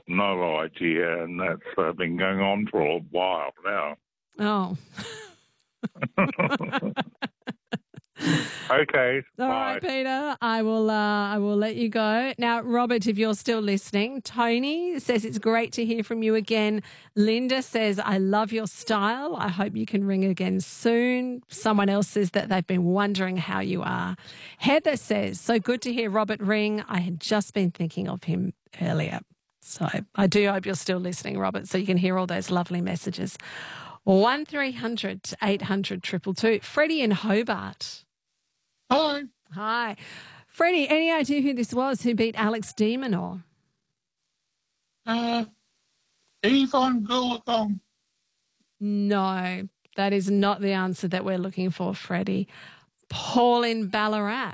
no idea, and that's been going on for a while now. Oh. Okay. All bye. right, Peter. I will let you go. Now, Robert, if you're still listening, Tony says it's great to hear from you again. Linda says, I love your style. I hope you can ring again soon. Someone else says that they've been wondering how you are. Heather says, so good to hear Robert ring. I had just been thinking of him earlier. So I do hope you're still listening, Robert, so you can hear all those lovely messages. 1300 800 222. Freddie in Hobart. Hello. Hi. Freddie, any idea who this was who beat Alex de Minaur? Yvonne Goolagong. No, that is not the answer that we're looking for, Freddie. Paul in Ballarat.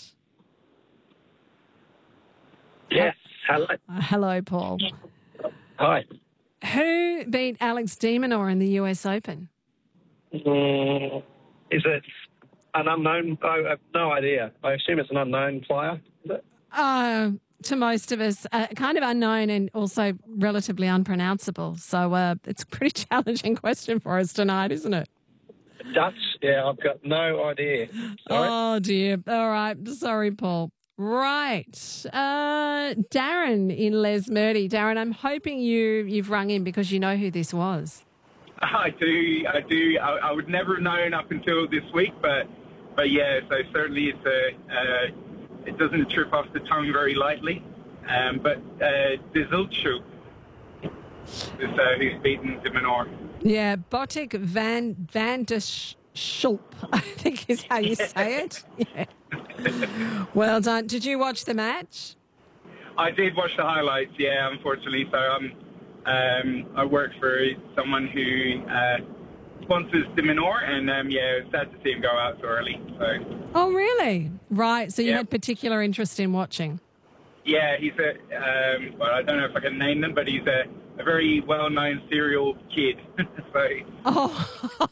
Yes, hello. Hello, Paul. Hi. Who beat Alex de Minaur in the US Open? Is it an unknown? I have no idea. I assume it's an unknown player. Is it? To most of us, kind of unknown and also relatively unpronounceable. So it's a pretty challenging question for us tonight, isn't it? Dutch? Yeah, I've got no idea. Sorry. Oh, dear. All right. Sorry, Paul. Right. Darren in Lesmurdy. Darren, I'm hoping you've rung in because you know who this was. I do. I would never have known up until this week, but yeah, so certainly it doesn't trip off the tongue very lightly. But De Zultschuk is who's beaten de Minaur. Yeah, Botic van der Schulp, I think is how you say it. Yeah. Well done. Did you watch the match? I did watch the highlights, yeah, unfortunately. So I work for someone who sponsors de Minaur, and yeah, it's sad to see him go out so early. So. Oh, really? Right. So you Yep. had particular interest in watching. Yeah, he's well, I don't know if I can name them, but he's a very well-known serial kid. So. Oh.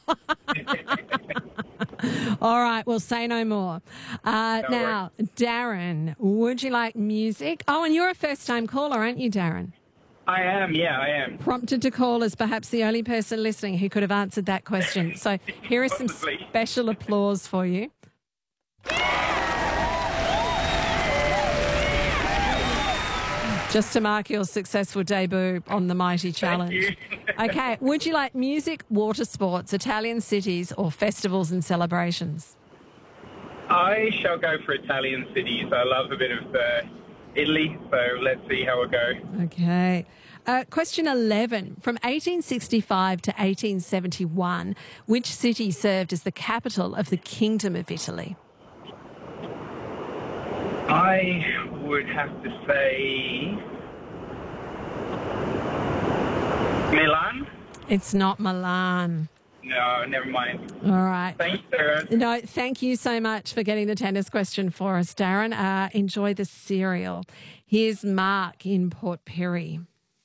All right. Well, say no more. Now, Darren, would you like music? Oh, and you're a first-time caller, aren't you, Darren? I am, yeah, I am. Prompted to call as perhaps the only person listening who could have answered that question. So here is some Possibly. special applause for you. Just to mark your successful debut on the Mighty Challenge. you. Okay, would you like music, water sports, Italian cities, or festivals and celebrations? I shall go for Italian cities. I love a bit of Italy, so let's see how it goes. Okay. Question 11. From 1865 to 1871, which city served as the capital of the Kingdom of Italy? I would have to say Milan. It's not Milan. No, never mind. All right. Thanks, Sarah. No, thank you so much for getting the tennis question for us, Darren. Enjoy the cereal. Here's Mark in Port Pirie.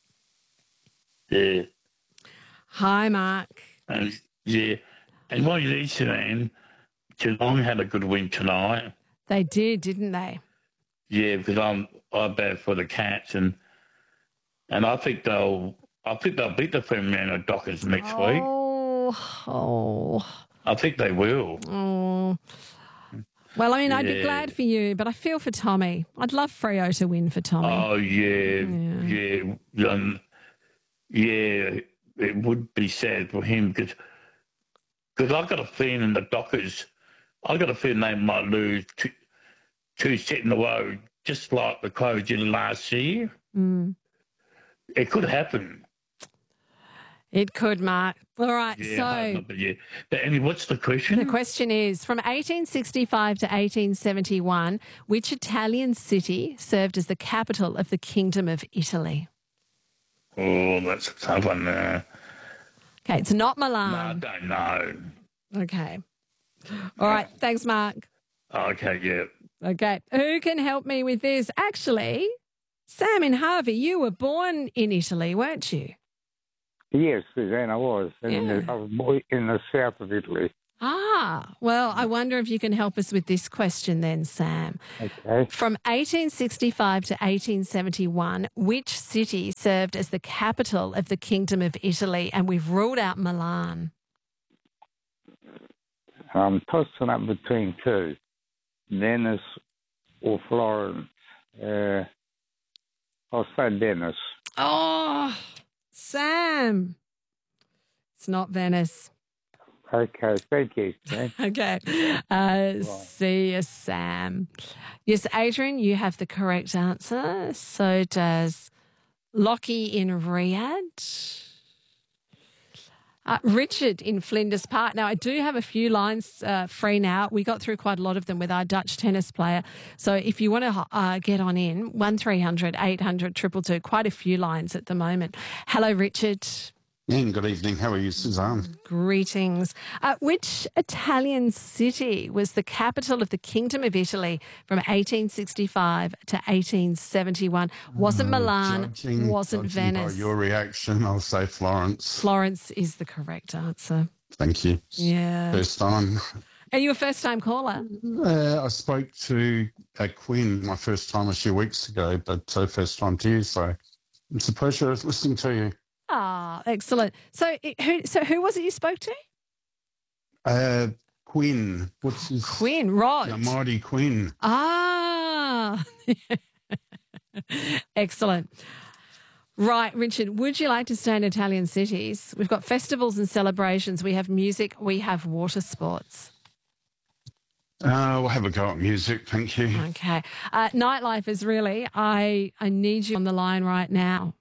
Yeah. Hi, Mark. Yeah. And what you need to then, Geelong had a good win tonight. They did, didn't they? Yeah, because I'm bad for the Cats, and I think they'll beat the Fremantle Dockers next week. Oh. I think they will. Oh. Well, I mean, I'd be Yeah. glad for you, but I feel for Tommy. I'd love Freo to win for Tommy. Oh yeah. It would be sad for him because I've got a feeling the Dockers. I've got a feeling they might lose two set in a row, just like the Crows did last year. Mm. It could happen. It could, Mark. All right, Yeah, so But anyway, what's the question? the question is, from 1865 to 1871, which Italian city served as the capital of the Kingdom of Italy? Oh, that's a tough one. Okay, it's not No, I Milan. don't know. Okay. All right, thanks, Mark. Okay, yeah. Okay, who can help me with this? Actually, Sam in Harvey, you were born in Italy, weren't you? Yes, Suzanne, I was. Yeah. I was born in the south of Italy. Well, I wonder if you can help us with this question then, Sam. Okay. From 1865 to 1871, which city served as the capital of the Kingdom of Italy? And we've ruled out Milan. I'm tossing up between two, Venice or Florence. I'll say Venice. Oh, Sam. It's not Venice. Okay, thank you. Okay. See you, Sam. Yes, Adrian, you have the correct answer. So does Lockie in Riyadh. Richard in Flinders Park. Now, I do have a few lines free now. We got through quite a lot of them with our Dutch tennis player. So if you want to get on in, 1300 800 222, quite a few lines at the moment. Hello, Richard. And good evening. How are you, Suzanne? Greetings. Which Italian city was the capital of the Kingdom of Italy from 1865 to 1871? Wasn't Milan, wasn't Venice. By your reaction, I'll say Florence. Florence is the correct answer. Thank you. Yeah. First time. Are you a first-time caller? I spoke to Quinn my first time a few weeks ago, but first time to you, so it's a pleasure listening to you. Ah, excellent. So who was it you spoke to? Quinn. What's his? Quinn, right. The mighty Quinn. Ah. Excellent. Right, Richard, would you like to stay in Italian cities? We've got festivals and celebrations. We have music. We have water sports. We'll have a go at music, thank you. Okay. Nightlife is really, I need you on the line right now.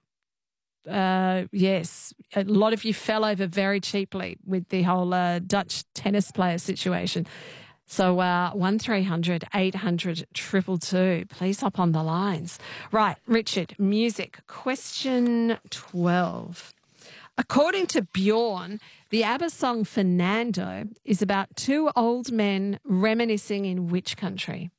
Yes, a lot of you fell over very cheaply with the whole Dutch tennis player situation. So 1300 800 222, please hop on the lines. Right, Richard, music. Question 12. According to Bjorn, the ABBA song Fernando is about two old men reminiscing in which country?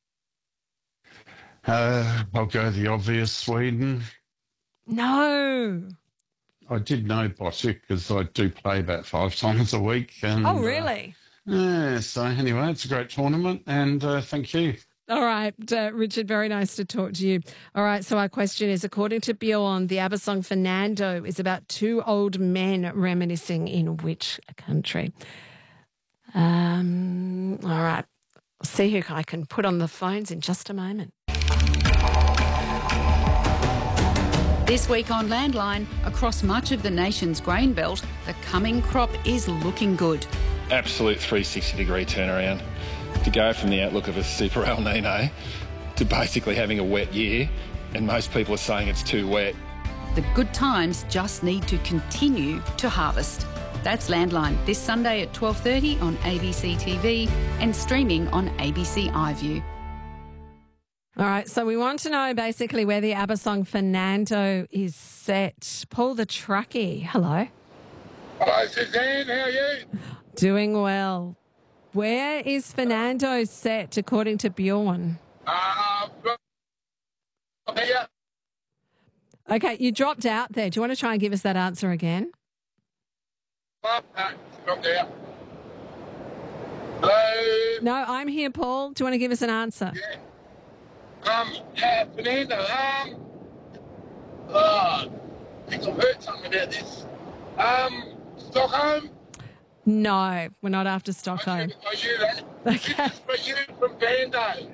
I'll go the obvious, Sweden. No. I did know Bosick because I do play about 5 times a week. And, oh, really? So anyway, it's a great tournament and thank you. All right, Richard, very nice to talk to you. All right, so our question is, according to Bjorn, the ABBA song Fernando is about two old men reminiscing in which country? All right, I'll see who I can put on the phones in just a moment. This week on Landline, across much of the nation's grain belt, the coming crop is looking good. Absolute 360-degree turnaround. To go from the outlook of a super El Nino to basically having a wet year, and most people are saying it's too wet. The good times just need to continue to harvest. That's Landline, this Sunday at 12:30 on ABC TV and streaming on ABC iView. All right, so we want to know basically where the ABBA song Fernando is set. Paul the Truckie, hello. Hello, Suzanne, how are you? Doing well. Where is Fernando set according to Bjorn? Here. Okay, you dropped out there. Do you want to try and give us that answer again? Dropped out. Hello? No, I'm here, Paul. Do you want to give us an answer? Yeah. Fernando, I think I've heard something about this. Stockholm? No, we're not after Stockholm. I knew that. Okay. This is for you from Bando.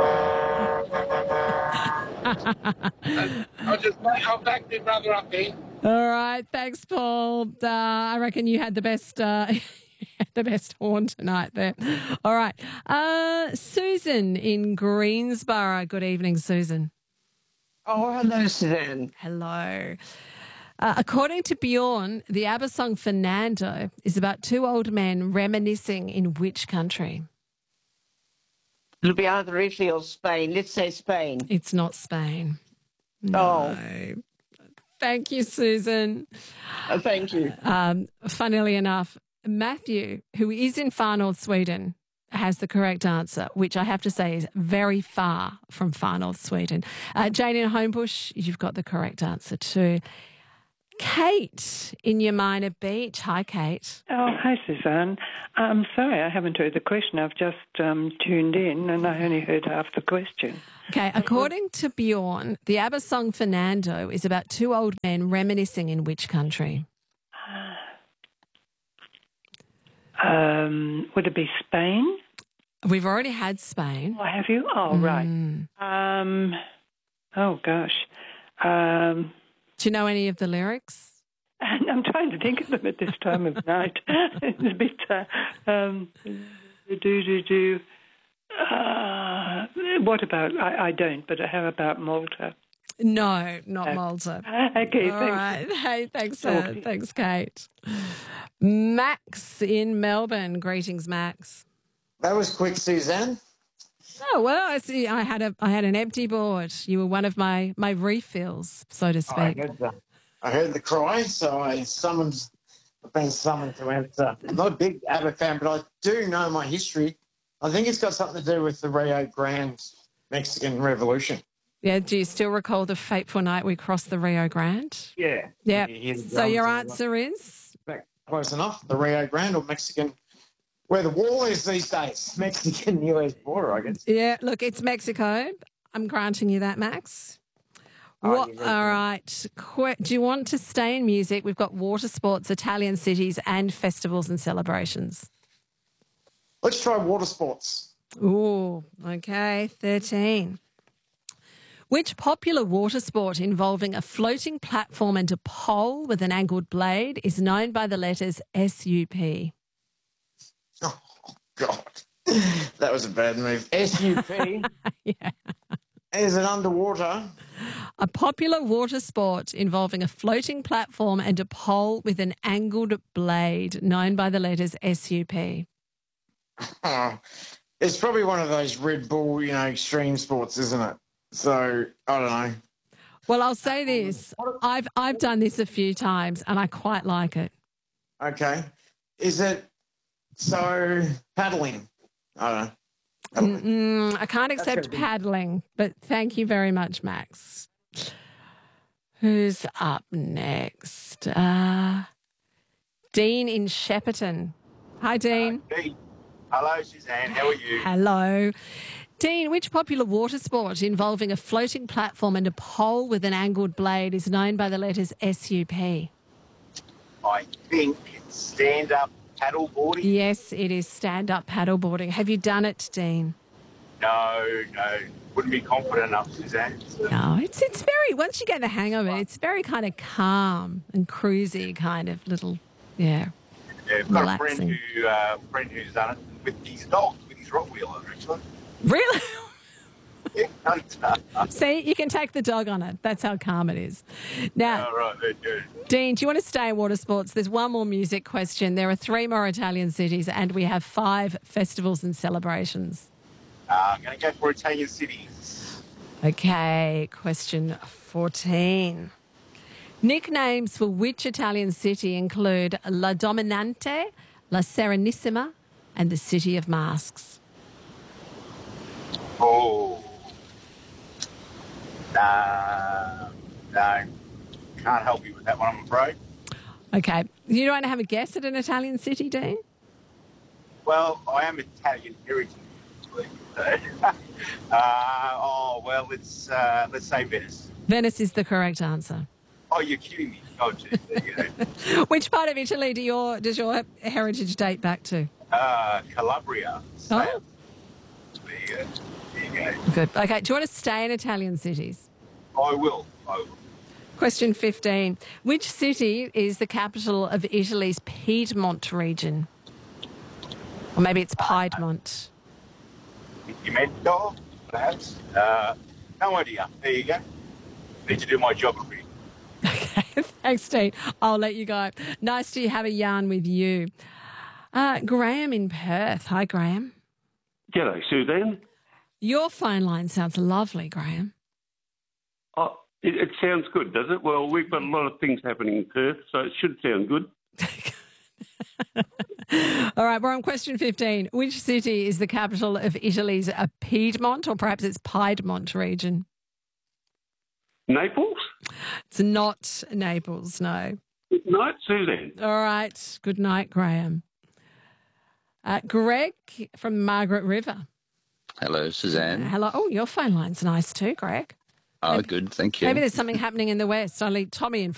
I'll back my brother up there. All right, thanks, Paul. I reckon you had the best horn tonight there. All right. Susan in Greensborough. Good evening, Susan. Oh, hello, Suzanne. Hello. According to Bjorn, the ABBA song Fernando is about two old men reminiscing in which country? It'll be either Italy or Spain. Let's say Spain. It's not Spain. No. Oh. Thank you, Susan. Thank you. Funnily enough, Matthew, who is in far north Sweden, has the correct answer, which I have to say is very far from far north Sweden. Jane in Homebush, you've got the correct answer too. Kate in Yamina Beach. Hi, Kate. Oh, hi, Suzanne. I'm sorry I haven't heard the question. I've just tuned in and I only heard half the question. Okay, according to Bjorn, the ABBA song Fernando is about two old men reminiscing in which country? Would it be Spain? We've already had Spain. Oh, have you? Oh, right. Oh, gosh. Do you know any of the lyrics? I'm trying to think of them at this time of night. It's a bit what about? I don't. But how about Malta? No, not Malta. Okay, all thanks. right. Hey, thanks, Kate. Max in Melbourne. Greetings, Max. That was quick, Suzanne. Oh well, I see. I had an empty board. You were one of my refills, so to speak. I heard the cry, so I've been summoned to answer. I'm not a big ABBA fan, but I do know my history. I think it's got something to do with the Rio Grande Mexican Revolution. Yeah, do you still recall the fateful night we crossed the Rio Grande? Yeah. Yeah. So your answer is? Close enough. The Rio Grande or Mexican, where the wall is these days. Mexican-US border, I guess. Yeah, look, it's Mexico. I'm granting you that, Max. All right. Do you want to stay in music? We've got water sports, Italian cities and festivals and celebrations. Let's try water sports. Ooh, okay, 13. Which popular water sport involving a floating platform and a pole with an angled blade is known by the letters SUP? Oh, God. That was a bad move. SUP? Yeah. Is it underwater? A popular water sport involving a floating platform and a pole with an angled blade known by the letters SUP. Oh, it's probably one of those Red Bull, extreme sports, isn't it? So, I don't know. Well, I'll say this. I've done this a few times and I quite like it. Okay. Is it paddling? I don't know. I can't accept paddling, but thank you very much, Max. Who's up next? Dean in Shepparton. Hi, Dean. Dean. Hello, Suzanne. How are you? Hello. Dean, which popular water sport involving a floating platform and a pole with an angled blade is known by the letters SUP? I think it's stand-up paddleboarding. Yes, it is stand-up paddleboarding. Have you done it, Dean? No. Wouldn't be confident enough, Suzanne. No, it's very, once you get the hang of it, it's very kind of calm and cruisy kind of little, Yeah, I've got relaxing. a friend who's done it with his dog, with his Rottweiler, actually. Really? Yeah. See, you can take the dog on it. That's how calm it is. Now, Right, good. Dean, do you want to stay in water sports? There's one more music question. There are 3 more Italian cities and we have 5 festivals and celebrations. I'm going to go for Italian cities. Okay, question 14. Nicknames for which Italian city include La Dominante, La Serenissima, and the City of Masks? Oh. No. Can't help you with that one, I'm afraid. Okay. You don't have a guess at an Italian city, Dean? Well, I am Italian heritage. Let's say Venice. Venice is the correct answer. Oh, you're kidding me. Oh, geez, there you go. Which part of Italy does your heritage date back to? Calabria. Oh. There you go. Good. Okay, do you want to stay in Italian cities? I will. Question 15. Which city is the capital of Italy's Piedmont region? Or maybe it's Piedmont. Pimento, perhaps. No idea. There you go. Need to do my geography. Okay, thanks, Dean. I'll let you go. Nice to have a yarn with you. Graham in Perth. Hi, Graham. G'day, Suzanne. Your phone line sounds lovely, Graham. Oh, it sounds good, does it? Well, we've got a lot of things happening in Perth, so it should sound good. All right, we're on question 15. Which city is the capital of Italy's Piedmont, or perhaps it's Piedmont region? Naples? It's not Naples, no. Good night, Suzanne. All right. Good night, Graham. Greg from Margaret River. Hello, Suzanne. Hello. Oh, your phone line's nice too, Greg. Oh, good. Thank you. Maybe there's something happening in the West. Only Tommy in